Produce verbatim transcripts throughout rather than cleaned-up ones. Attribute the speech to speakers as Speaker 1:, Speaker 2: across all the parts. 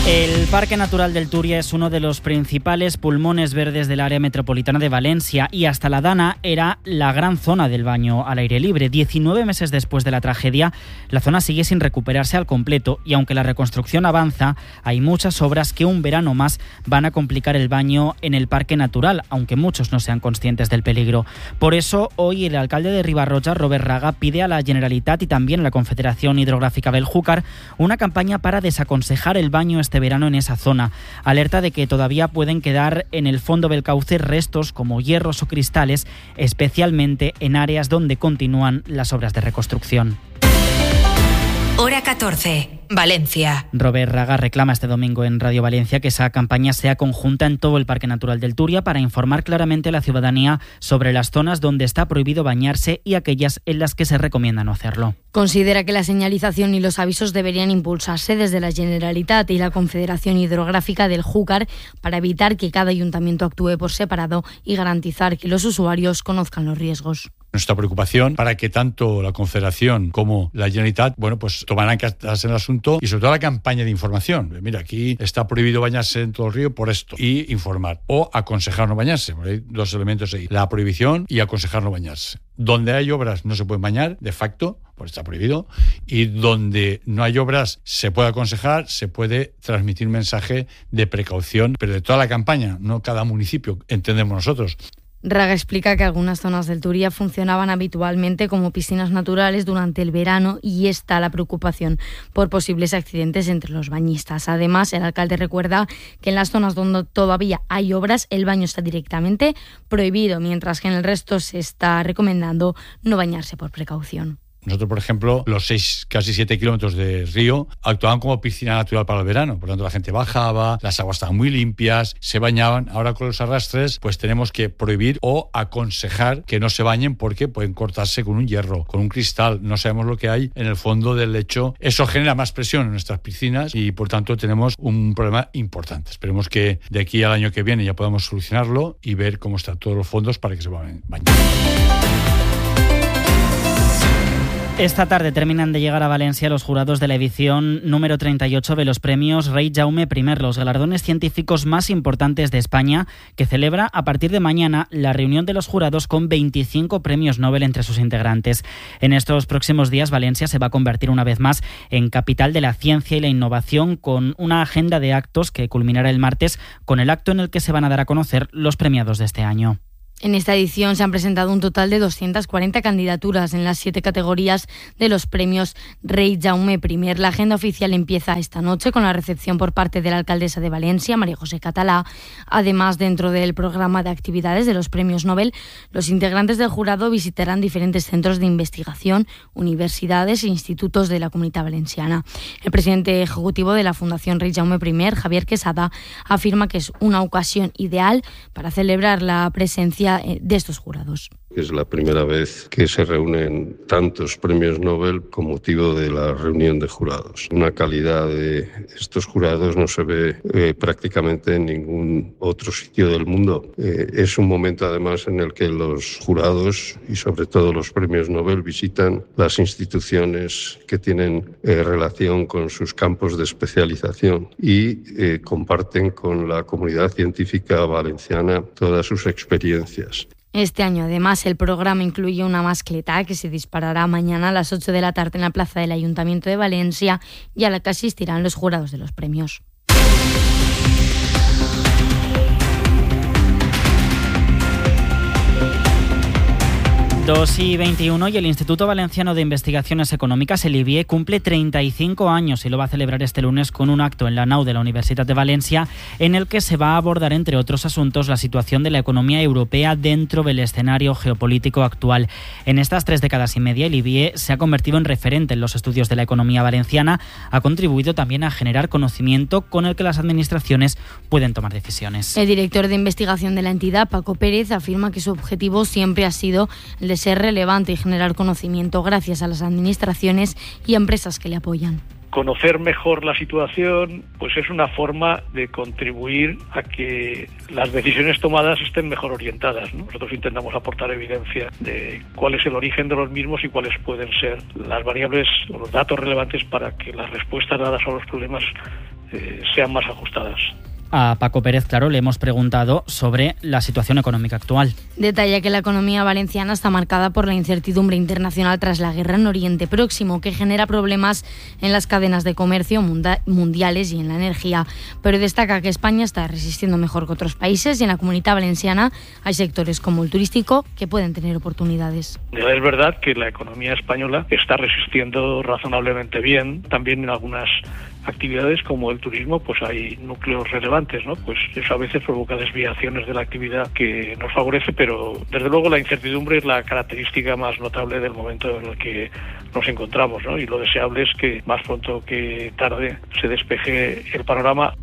Speaker 1: El Parque Natural del Turia es uno de los principales pulmones verdes del área metropolitana de Valencia y hasta la Dana era la gran zona del baño al aire libre. diecinueve meses después de la tragedia, la zona sigue sin recuperarse al completo y aunque la reconstrucción avanza, hay muchas obras que un verano más van a complicar el baño en el Parque Natural, aunque muchos no sean conscientes del peligro. Por eso, hoy el alcalde de Ribarroja, Robert Raga, pide a la Generalitat y también a la Confederación Hidrográfica Beljúcar una campaña para desaconsejar el baño este verano en esa zona. Alerta de que todavía pueden quedar en el fondo del cauce restos como hierros o cristales, especialmente en áreas donde continúan las obras de reconstrucción.
Speaker 2: Hora catorce, Valencia.
Speaker 1: Robert Raga reclama este domingo en Radio Valencia que esa campaña sea conjunta en todo el Parque Natural del Turia para informar claramente a la ciudadanía sobre las zonas donde está prohibido bañarse y aquellas en las que se recomienda no hacerlo.
Speaker 3: Considera que la señalización y los avisos deberían impulsarse desde la Generalitat y la Confederación Hidrográfica del Júcar para evitar que cada ayuntamiento actúe por separado y garantizar que los usuarios conozcan los riesgos.
Speaker 4: Nuestra preocupación para que tanto la Confederación como la Generalitat, bueno, pues tomarán cartas en el asunto y sobre todo la campaña de información. Mira, aquí está prohibido bañarse en todo el río por esto. Y informar o aconsejar no bañarse. Hay dos elementos ahí. La prohibición y aconsejar no bañarse. Donde hay obras no se pueden bañar, de facto, pues está prohibido. Y donde no hay obras se puede aconsejar, se puede transmitir mensaje de precaución, pero de toda la campaña, no cada municipio, entendemos nosotros.
Speaker 3: Raga explica que algunas zonas del Turia funcionaban habitualmente como piscinas naturales durante el verano y está la preocupación por posibles accidentes entre los bañistas. Además, el alcalde recuerda que en las zonas donde todavía hay obras el baño está directamente prohibido, mientras que en el resto se está recomendando no bañarse por precaución.
Speaker 4: Nosotros, por ejemplo, los seis, casi siete kilómetros de río actuaban como piscina natural para el verano. Por lo tanto, la gente bajaba, las aguas estaban muy limpias, se bañaban. Ahora con los arrastres, pues tenemos que prohibir o aconsejar que no se bañen porque pueden cortarse con un hierro, con un cristal. No sabemos lo que hay en el fondo del lecho. Eso genera más presión en nuestras piscinas y, por tanto, tenemos un problema importante. Esperemos que de aquí al año que viene ya podamos solucionarlo y ver cómo están todos los fondos para que se puedan bañar.
Speaker 1: Esta tarde terminan de llegar a Valencia los jurados de la edición número treinta y ocho de los premios Rey Jaume primero, los galardones científicos más importantes de España, que celebra a partir de mañana la reunión de los jurados con veinticinco premios Nobel entre sus integrantes. En estos próximos días, Valencia se va a convertir una vez más en capital de la ciencia y la innovación, con una agenda de actos que culminará el martes con el acto en el que se van a dar a conocer los premiados de este año.
Speaker 3: En esta edición se han presentado un total de doscientas cuarenta candidaturas en las siete categorías de los premios Rey Jaume primero. La agenda oficial empieza esta noche con la recepción por parte de la alcaldesa de Valencia, María José Catalá. Además, dentro del programa de actividades de los premios Nobel, los integrantes del jurado visitarán diferentes centros de investigación, universidades e institutos de la Comunitat Valenciana. El presidente ejecutivo de la Fundación Rey Jaume primero, Javier Quesada, afirma que es una ocasión ideal para celebrar la presencia de estos jurados.
Speaker 5: Es la primera vez que se reúnen tantos premios Nobel con motivo de la reunión de jurados. Una calidad de estos jurados no se ve eh, prácticamente en ningún otro sitio del mundo. Eh, es un momento además en el que los jurados y sobre todo los premios Nobel visitan las instituciones que tienen eh, relación con sus campos de especialización y eh, comparten con la comunidad científica valenciana todas sus experiencias.
Speaker 3: Este año, además, el programa incluye una mascleta que se disparará mañana a las ocho de la tarde en la plaza del Ayuntamiento de Valencia y a la que asistirán los jurados de los premios.
Speaker 1: dos y veintiuno y el Instituto Valenciano de Investigaciones Económicas, el I B I E, cumple treinta y cinco años y lo va a celebrar este lunes con un acto en la nau de la Universitat de Valencia en el que se va a abordar, entre otros asuntos, la situación de la economía europea dentro del escenario geopolítico actual. En estas tres décadas y media, el I B I E se ha convertido en referente en los estudios de la economía valenciana, ha contribuido también a generar conocimiento con el que las administraciones pueden tomar decisiones.
Speaker 3: El director de investigación de la entidad, Paco Pérez, afirma que su objetivo siempre ha sido el de ser relevante y generar conocimiento gracias a las administraciones y empresas que le apoyan.
Speaker 6: Conocer mejor la situación pues es una forma de contribuir a que las decisiones tomadas estén mejor orientadas, ¿no? Nosotros intentamos aportar evidencia de cuál es el origen de los mismos y cuáles pueden ser las variables o los datos relevantes para que las respuestas dadas a los problemas eh, sean más ajustadas.
Speaker 1: A Paco Pérez, claro, le hemos preguntado sobre la situación económica actual.
Speaker 3: Detalla que la economía valenciana está marcada por la incertidumbre internacional tras la guerra en Oriente Próximo, que genera problemas en las cadenas de comercio mundiales y en la energía. Pero destaca que España está resistiendo mejor que otros países y en la Comunidad Valenciana hay sectores como el turístico que pueden tener oportunidades.
Speaker 6: Es verdad que la economía española está resistiendo razonablemente bien, también en algunas actividades como el turismo, pues hay núcleos relevantes, ¿no? Pues eso a veces provoca desviaciones de la actividad que nos favorece, pero desde luego la incertidumbre es la característica más notable del momento en el que nos encontramos, ¿no? Y lo deseable es que más pronto que tarde se despeje el panorama.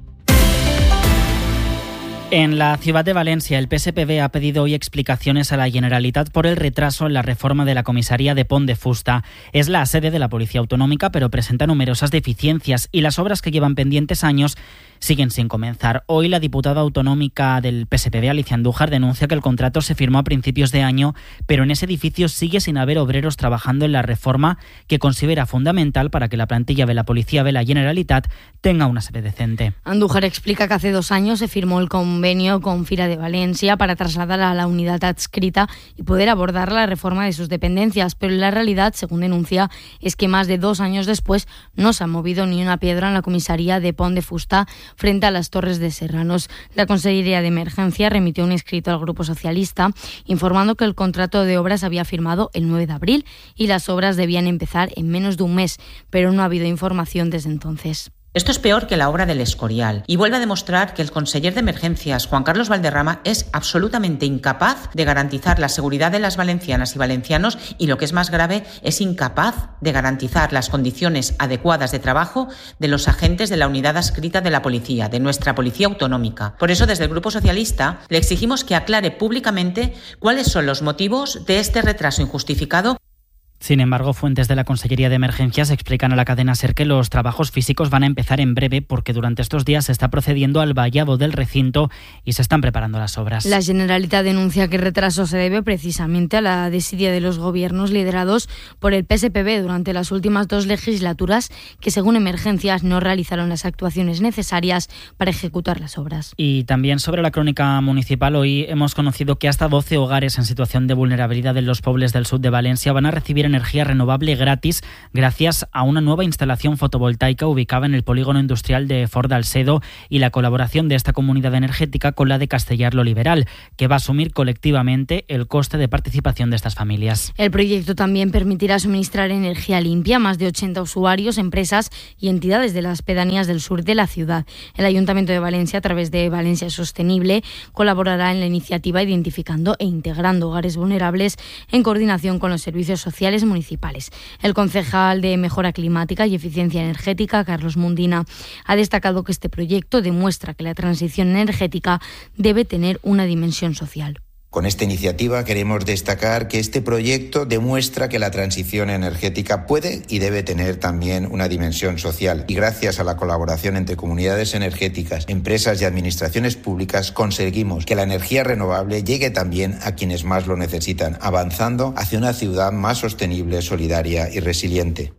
Speaker 1: En la ciudad de Valencia, el P S P B ha pedido hoy explicaciones a la Generalitat por el retraso en la reforma de la comisaría de Pont de Fusta. Es la sede de la Policía Autonómica, pero presenta numerosas deficiencias y las obras que llevan pendientes años siguen sin comenzar. Hoy la diputada autonómica del P S P B, Alicia Andújar, denuncia que el contrato se firmó a principios de año, pero en ese edificio sigue sin haber obreros trabajando en la reforma que considera fundamental para que la plantilla de la Policía de la Generalitat tenga una sede decente.
Speaker 3: Andújar explica que hace dos años se firmó el convenio con Fira de Valencia para trasladar a la unidad adscrita y poder abordar la reforma de sus dependencias, pero la realidad, según denuncia, es que más de dos años después no se ha movido ni una piedra en la comisaría de Pont de Fusta frente a las Torres de Serranos. La Consellería de Emergencia remitió un escrito al Grupo Socialista informando que el contrato de obras había firmado el nueve de abril y las obras debían empezar en menos de un mes, pero no ha habido información desde entonces.
Speaker 7: Esto es peor que la obra del Escorial y vuelve a demostrar que el conseller de Emergencias, Juan Carlos Valderrama, es absolutamente incapaz de garantizar la seguridad de las valencianas y valencianos y, lo que es más grave, es incapaz de garantizar las condiciones adecuadas de trabajo de los agentes de la unidad adscrita de la policía, de nuestra Policía Autonómica. Por eso, desde el Grupo Socialista, le exigimos que aclare públicamente cuáles son los motivos de este retraso injustificado.
Speaker 1: Sin embargo, fuentes de la Consellería de Emergencias explican a la cadena SER que los trabajos físicos van a empezar en breve porque durante estos días se está procediendo al vallado del recinto y se están preparando las obras.
Speaker 3: La Generalitat denuncia que el retraso se debe precisamente a la desidia de los gobiernos liderados por el P S P B durante las últimas dos legislaturas que, según Emergencias, no realizaron las actuaciones necesarias para ejecutar las obras.
Speaker 1: Y también sobre la crónica municipal, hoy hemos conocido que hasta doce hogares en situación de vulnerabilidad en los pueblos del sur de Valencia van a recibir energía renovable gratis gracias a una nueva instalación fotovoltaica ubicada en el polígono industrial de Fort d'Alcedo y la colaboración de esta comunidad energética con la de Castellar-Lo Liberal, que va a asumir colectivamente el coste de participación de estas familias.
Speaker 3: El proyecto también permitirá suministrar energía limpia a más de ochenta usuarios, empresas y entidades de las pedanías del sur de la ciudad. El Ayuntamiento de Valencia, a través de Valencia Sostenible, colaborará en la iniciativa identificando e integrando hogares vulnerables en coordinación con los servicios sociales municipales. El concejal de Mejora Climática y Eficiencia Energética, Carlos Mundina, ha destacado que este proyecto demuestra que la transición energética debe tener una dimensión social.
Speaker 8: Con esta iniciativa queremos destacar que este proyecto demuestra que la transición energética puede y debe tener también una dimensión social. Y gracias a la colaboración entre comunidades energéticas, empresas y administraciones públicas conseguimos que la energía renovable llegue también a quienes más lo necesitan, avanzando hacia una ciudad más sostenible, solidaria y resiliente.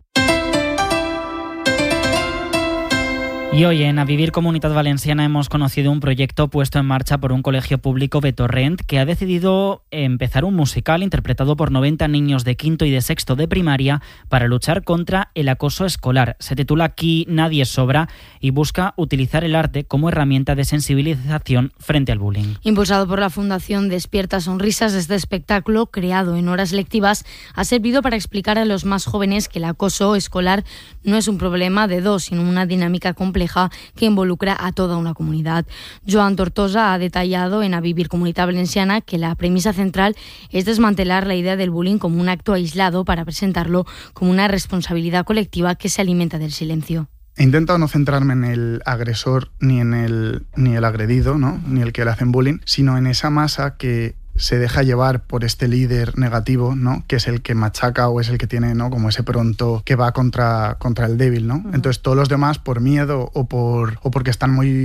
Speaker 1: Y hoy en A Vivir Comunitat Valenciana hemos conocido un proyecto puesto en marcha por un colegio público de Torrent que ha decidido empezar un musical interpretado por noventa niños de quinto y de sexto de primaria para luchar contra el acoso escolar. Se titula Aquí nadie sobra y busca utilizar el arte como herramienta de sensibilización frente al bullying.
Speaker 3: Impulsado por la Fundación Despierta Sonrisas, este espectáculo, creado en horas lectivas, ha servido para explicar a los más jóvenes que el acoso escolar no es un problema de dos, sino una dinámica compleja que involucra a toda una comunidad. Joan Tortosa ha detallado en A Vivir Comunitat Valenciana que la premisa central es desmantelar la idea del bullying como un acto aislado para presentarlo como una responsabilidad colectiva que se alimenta del silencio.
Speaker 9: He intentado no centrarme en el agresor ni en el, ni el agredido, ¿no? Ni el que le hacen bullying, sino en esa masa que se deja llevar por este líder negativo, ¿no? Que es el que machaca o es el que tiene, ¿no? Como ese pronto que va contra, contra el débil, ¿no? Uh-huh. Entonces todos los demás, por miedo o por o porque están muy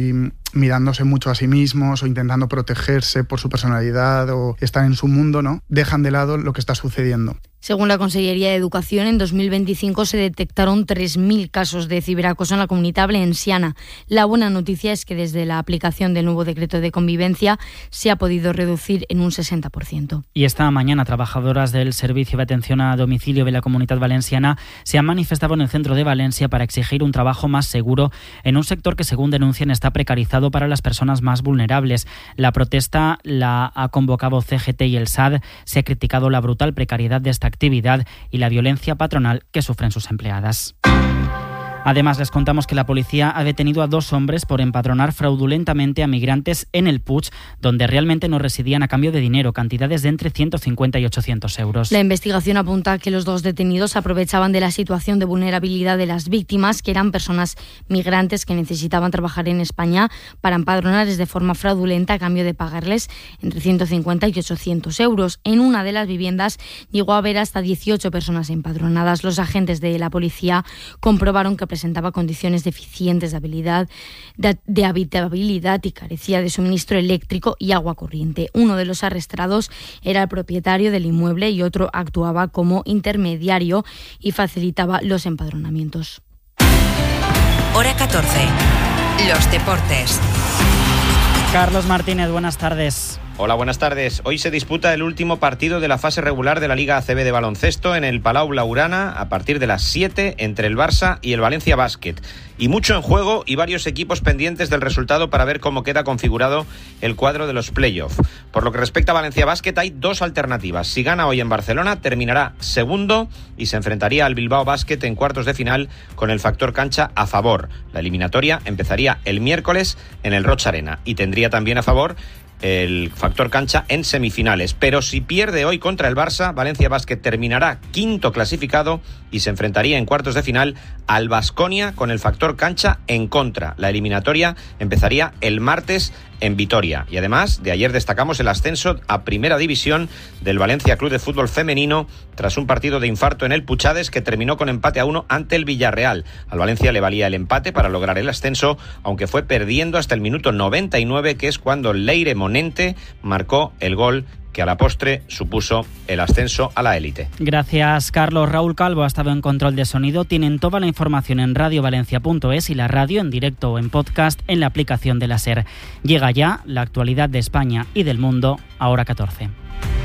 Speaker 9: mirándose mucho a sí mismos o intentando protegerse por su personalidad o estar en su mundo, ¿no? Dejan de lado lo que está sucediendo.
Speaker 3: Según la Consellería de Educación, en dos mil veinticinco se detectaron tres mil casos de ciberacoso en la Comunitat Valenciana. La buena noticia es que desde la aplicación del nuevo decreto de convivencia se ha podido reducir en un sesenta por ciento.
Speaker 1: Y esta mañana, trabajadoras del Servicio de Atención a Domicilio de la Comunitat Valenciana se han manifestado en el centro de Valencia para exigir un trabajo más seguro en un sector que, según denuncian, está precarizado para las personas más vulnerables. La protesta la ha convocado C G T y el S A D. Se ha criticado la brutal precariedad de esta actividad y la violencia patronal que sufren sus empleadas. Además, les contamos que la policía ha detenido a dos hombres por empadronar fraudulentamente a migrantes en el Puig, donde realmente no residían a cambio de dinero, cantidades de entre ciento cincuenta y ochocientos euros.
Speaker 3: La investigación apunta a que los dos detenidos aprovechaban de la situación de vulnerabilidad de las víctimas, que eran personas migrantes que necesitaban trabajar en España, para empadronarles de forma fraudulenta a cambio de pagarles entre ciento cincuenta y ochocientos euros. En una de las viviendas llegó a haber hasta dieciocho personas empadronadas. Los agentes de la policía comprobaron que presentaba condiciones deficientes de habilidad, de, de habitabilidad y carecía de suministro eléctrico y agua corriente. Uno de los arrestados era el propietario del inmueble y otro actuaba como intermediario y facilitaba los empadronamientos.
Speaker 2: Hora catorce. Los deportes.
Speaker 1: Carlos Martínez, buenas tardes.
Speaker 10: Hola, buenas tardes. Hoy se disputa el último partido de la fase regular de la Liga A C B de baloncesto en el Palau Blaugrana a partir de las siete entre el Barça y el Valencia Basket. Y mucho en juego y varios equipos pendientes del resultado para ver cómo queda configurado el cuadro de los playoffs. Por lo que respecta a Valencia Basket, hay dos alternativas. Si gana hoy en Barcelona, terminará segundo y se enfrentaría al Bilbao Basket en cuartos de final con el factor cancha a favor. La eliminatoria empezaría el miércoles en el Roig Arena y tendría también a favor el factor cancha en semifinales. Pero si pierde hoy contra el Barça, Valencia Basket terminará quinto clasificado y se enfrentaría en cuartos de final al Baskonia con el factor cancha en contra. La eliminatoria empezaría el martes en Vitoria. Y además, de ayer destacamos el ascenso a Primera División del Valencia Club de Fútbol Femenino tras un partido de infarto en el Puchades que terminó con empate a uno ante el Villarreal. Al Valencia le valía el empate para lograr el ascenso, aunque fue perdiendo hasta el minuto noventa y nueve, que es cuando Leire Monente marcó el gol que a la postre supuso el ascenso a la élite.
Speaker 1: Gracias, Carlos. Raúl Calvo ha estado en control de sonido. Tienen toda la información en radio valencia punto es y la radio en directo o en podcast en la aplicación de la SER. Llega ya la actualidad de España y del mundo a hora catorce.